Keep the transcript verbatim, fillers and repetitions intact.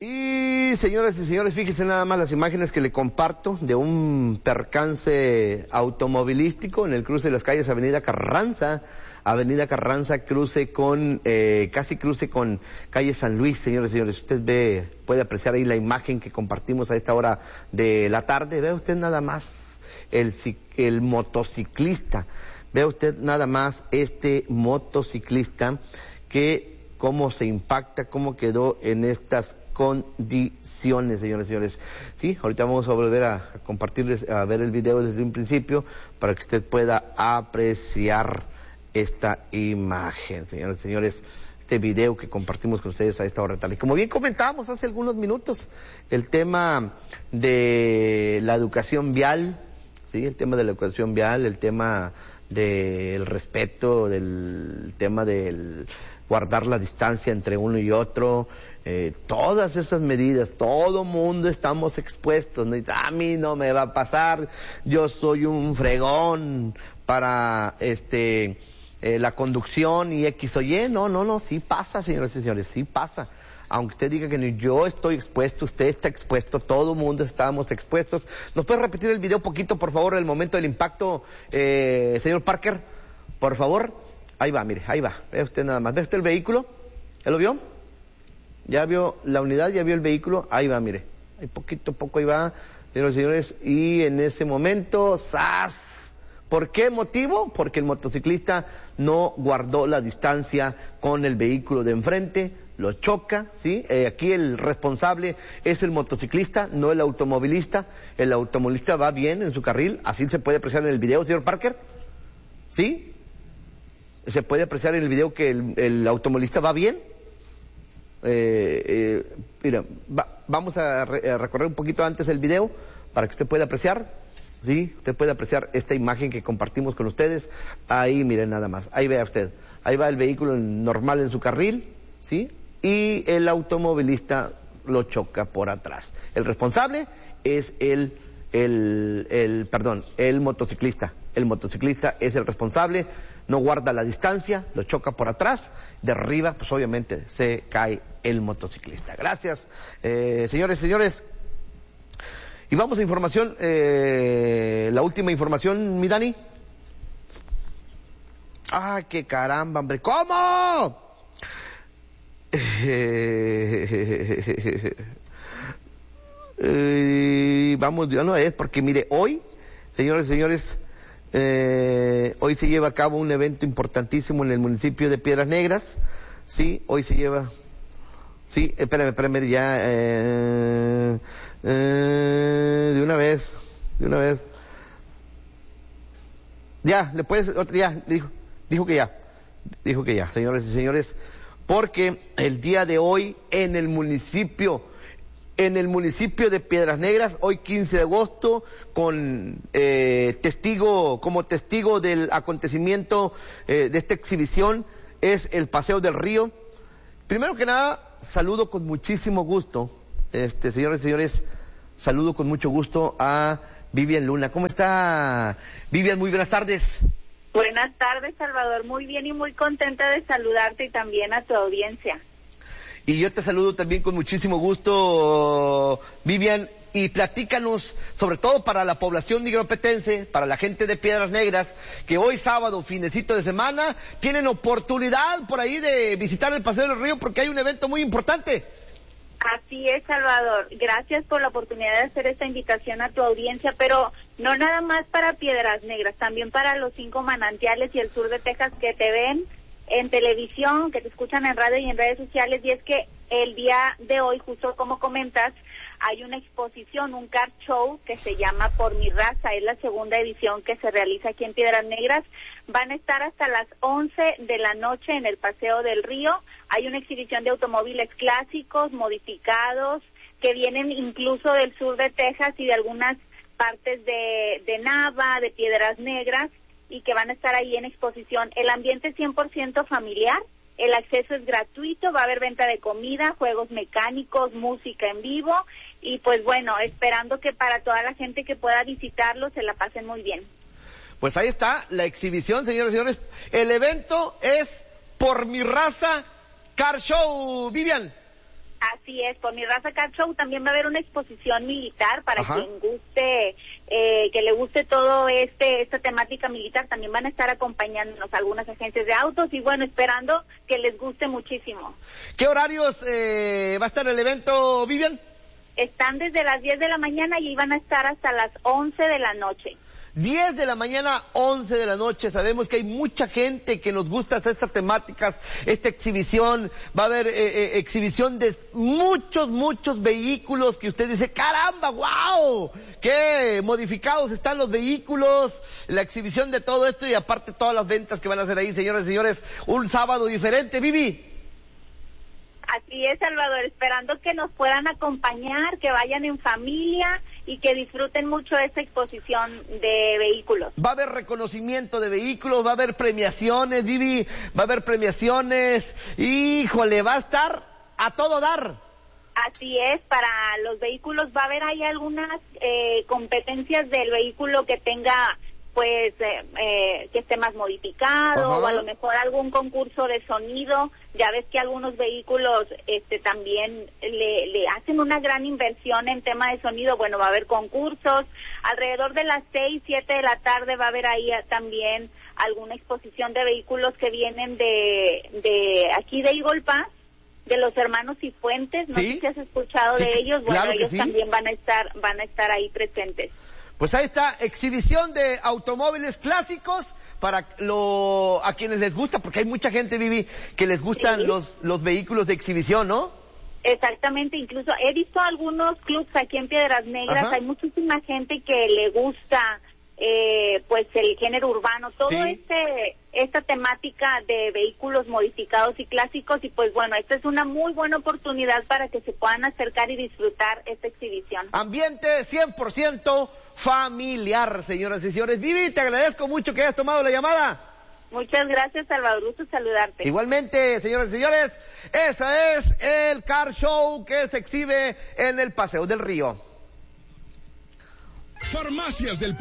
Y señoras y señores, fíjense nada más las imágenes que le comparto de un percance automovilístico en el cruce de las calles Avenida Carranza, Avenida Carranza, cruce con, eh, casi cruce con calle San Luis, señores y señores. Usted ve, puede apreciar ahí la imagen que compartimos a esta hora de la tarde. Ve usted nada más el, el motociclista, ve usted nada más este motociclista que cómo se impacta, cómo quedó en estas condiciones, señores y señores. Sí, ahorita vamos a volver a, a compartirles, a ver el video desde un principio para que usted pueda apreciar esta imagen, señores y señores, este video que compartimos con ustedes a esta hora tal. Y como bien comentábamos hace algunos minutos, el tema de la educación vial, sí, el tema de la educación vial, el tema del respeto, del tema del guardar la distancia entre uno y otro, eh, todas esas medidas, todo mundo estamos expuestos, ¿no? A mí no me va a pasar, yo soy un fregón para este eh, la conducción y X o Y, no, no, no, sí pasa, señores y señores, sí pasa. Aunque usted diga que ni yo estoy expuesto, usted está expuesto, todo mundo estamos expuestos. ¿Nos puede repetir el video poquito, por favor, el momento del impacto, eh, señor Parker? Por favor. Ahí va, mire, ahí va. Ve usted nada más. ¿Ve usted el vehículo? ¿Ya lo vio? ¿Ya vio la unidad? ¿Ya vio el vehículo? Ahí va, mire. Ahí poquito a poco ahí va, señores y señores. Y en ese momento, ¡zas! ¿Por qué motivo? Porque el motociclista no guardó la distancia con el vehículo de enfrente, lo choca, ¿sí? Eh, aquí el responsable es el motociclista, no el automovilista. El automovilista va bien en su carril, así se puede apreciar en el video, señor Parker. ¿Sí? Se puede apreciar en el video que el, el automovilista va bien. Eh, eh, mira, va, vamos a, re, a recorrer un poquito antes el video para que usted pueda apreciar. Sí, usted puede apreciar esta imagen que compartimos con ustedes. Ahí, miren nada más. Ahí vea usted. Ahí va el vehículo normal en su carril, ¿sí? Y el automovilista lo choca por atrás. El responsable es el, el, el, perdón, el motociclista. El motociclista es el responsable. No guarda la distancia, lo choca por atrás, derriba, pues obviamente se cae el motociclista. Gracias, eh, señores, señores. Y vamos a información, eh, la última información, mi Dani. ¡Ah, qué caramba, hombre! ¿Cómo? Eh, eh, vamos, ya no es, porque mire, hoy, señores, señores, Eh, hoy se lleva a cabo un evento importantísimo en el municipio de Piedras Negras, sí, hoy se lleva, sí, espérame, espérame, ya, eh, eh, de una vez, de una vez, ya, le puedes, ya, dijo, dijo que ya, dijo que ya, señores y señores, porque el día de hoy en el municipio En el municipio de Piedras Negras, hoy quince de agosto, con eh, testigo, como testigo del acontecimiento eh, de esta exhibición, es el Paseo del Río. Primero que nada, saludo con muchísimo gusto, este, señores y señores, saludo con mucho gusto a Vivian Luna. ¿Cómo está, Vivian? Muy buenas tardes. Buenas tardes, Salvador. Muy bien y muy contenta de saludarte y también a tu audiencia. Y yo te saludo también con muchísimo gusto, Vivian, y platícanos, sobre todo para la población nigropetense, para la gente de Piedras Negras, que hoy sábado, finecito de semana, tienen oportunidad por ahí de visitar el Paseo del Río porque hay un evento muy importante. Así es, Salvador. Gracias por la oportunidad de hacer esta invitación a tu audiencia, pero no nada más para Piedras Negras, también para los cinco manantiales y el sur de Texas que te ven en televisión, que te escuchan en radio y en redes sociales, y es que el día de hoy, justo como comentas, hay una exposición, un car show que se llama Por Mi Raza, es la segunda edición que se realiza aquí en Piedras Negras. Van a estar hasta las once de la noche en el Paseo del Río. Hay una exhibición de automóviles clásicos, modificados, que vienen incluso del sur de Texas y de algunas partes de, de Nava, de Piedras Negras, y que van a estar ahí en exposición. El ambiente es cien por ciento familiar, el acceso es gratuito, va a haber venta de comida, juegos mecánicos, música en vivo, y pues bueno, esperando que para toda la gente que pueda visitarlo se la pasen muy bien. Pues ahí está la exhibición, señores y señores. El evento es Por Mi Raza Car Show, Vivian. Así es, por Mi Raza Car Show también va a haber una exposición militar para Ajá. quien guste, eh, que le guste todo este esta temática militar. También van a estar acompañándonos algunas agencias de autos y bueno, esperando que les guste muchísimo. ¿Qué horarios eh, va a estar el evento, Vivian? Están desde las diez de la mañana y van a estar hasta las once de la noche. diez de la mañana, once de la noche. Sabemos que hay mucha gente que nos gusta hacer estas temáticas, esta exhibición. Va a haber eh, eh, exhibición de muchos, muchos vehículos que usted dice, caramba, wow, qué modificados están los vehículos. La exhibición de todo esto y aparte todas las ventas que van a hacer ahí, señoras y señores. Un sábado diferente, Vivi. Así es, Salvador, esperando que nos puedan acompañar, que vayan en familia y que disfruten mucho esta exposición de vehículos. Va a haber reconocimiento de vehículos, va a haber premiaciones, Vivi, va a haber premiaciones. Híjole, va a estar a todo dar. Así es, para los vehículos va a haber ahí algunas eh, competencias del vehículo que tenga, pues, eh, eh, que esté más modificado. Ajá. O a lo mejor algún concurso de sonido. Ya ves que algunos vehículos este también le, le hacen una gran inversión en tema de sonido. Bueno, va a haber concursos. Alrededor de las seis, siete de la tarde va a haber ahí también alguna exposición de vehículos que vienen de, de aquí de Eagle Pass, de los hermanos Cifuentes. No ¿Sí? sé si has escuchado Sí, de ellos. Bueno, claro ellos sí. también van a estar, van a estar ahí presentes. Pues ahí está, exhibición de automóviles clásicos para lo a quienes les gusta, porque hay mucha gente, Vivi, que les gustan sí. los los vehículos de exhibición, ¿no? Exactamente, incluso he visto algunos clubs aquí en Piedras Negras. Ajá. Hay muchísima gente que le gusta eh, pues el género urbano, todo sí. este esta temática de vehículos modificados y clásicos, y pues bueno, esta es una muy buena oportunidad para que se puedan acercar y disfrutar esta exhibición. Ambiente cien por ciento familiar, señoras y señores. Vivi, te agradezco mucho que hayas tomado la llamada. Muchas gracias, Salvador, gusto saludarte. Igualmente, señoras y señores, ese es el Car Show que se exhibe en el Paseo del Río. Farmacias del